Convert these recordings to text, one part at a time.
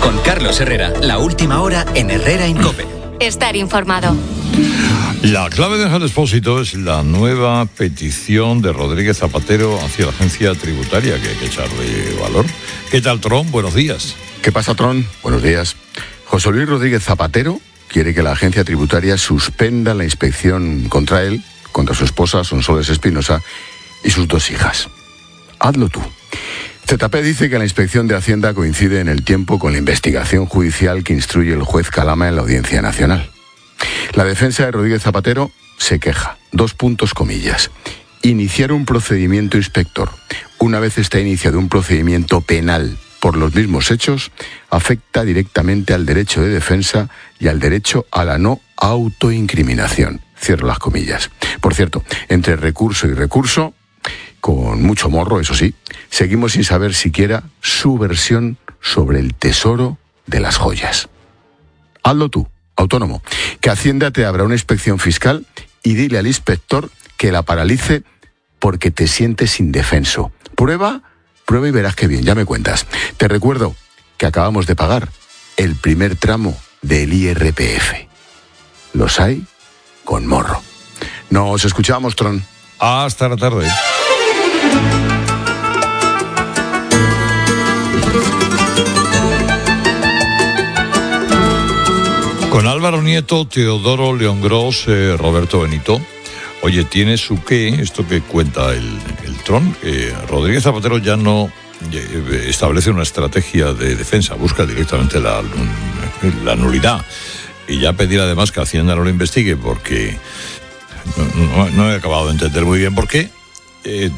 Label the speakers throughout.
Speaker 1: Con Carlos Herrera, la última hora en Herrera Incope.
Speaker 2: Estar informado.
Speaker 3: La clave de Ángel Expósito es la nueva petición de Rodríguez Zapatero hacia la agencia tributaria, que hay que echarle valor. ¿Qué tal, Tron? Buenos días.
Speaker 4: ¿Qué pasa, Tron? Buenos días. José Luis Rodríguez Zapatero quiere que la agencia tributaria suspenda la inspección contra él, contra su esposa, Sonsoles Espinosa, y sus 2 hijas. Hazlo tú. ZP dice que la inspección de Hacienda coincide en el tiempo con la investigación judicial que instruye el juez Calama en la Audiencia Nacional. La defensa de Rodríguez Zapatero se queja. 2 puntos, comillas. Iniciar un procedimiento inspector, una vez está iniciado un procedimiento penal por los mismos hechos, afecta directamente al derecho de defensa y al derecho a la no autoincriminación. Cierro las comillas. Por cierto, entre recurso y recurso, con mucho morro, eso sí, seguimos sin saber siquiera su versión sobre el tesoro de las joyas. Hazlo tú, autónomo, que Hacienda te abra una inspección fiscal y dile al inspector que la paralice porque te sientes indefenso. Prueba y verás qué bien, ya me cuentas. Te recuerdo que acabamos de pagar el primer tramo del IRPF. Los hay con morro. Nos escuchamos, Tron.
Speaker 3: Hasta la tarde. Con Álvaro Nieto, Teodoro León Gros, Roberto Benito. Oye, tiene su qué, esto que cuenta el Tron. Rodríguez Zapatero ya no establece una estrategia de defensa, busca directamente la nulidad. Y ya pedir además que Hacienda no lo investigue, porque no he acabado de entender muy bien por qué. Hay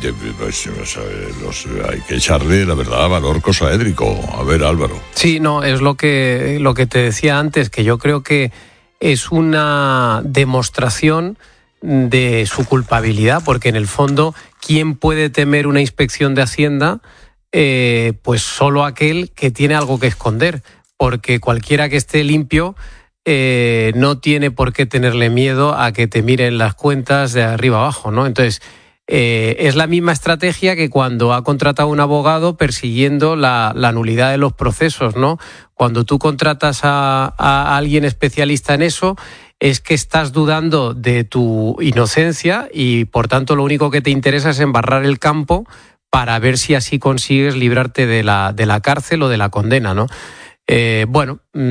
Speaker 3: que echarle, la verdad, valor cosaédrico. A ver, Álvaro.
Speaker 5: Sí, no, es lo que te decía antes, que yo creo que es una demostración de su culpabilidad, porque en el fondo, ¿quién puede temer una inspección de Hacienda? Pues solo aquel que tiene algo que esconder, porque cualquiera que esté limpio no tiene por qué tenerle miedo a que te miren las cuentas de arriba abajo, ¿no? Entonces, es la misma estrategia que cuando ha contratado un abogado persiguiendo la nulidad de los procesos, ¿no? Cuando tú contratas a alguien especialista en eso, es que estás dudando de tu inocencia y, por tanto, lo único que te interesa es embarrar el campo para ver si así consigues librarte de la cárcel o de la condena, ¿no? Bueno,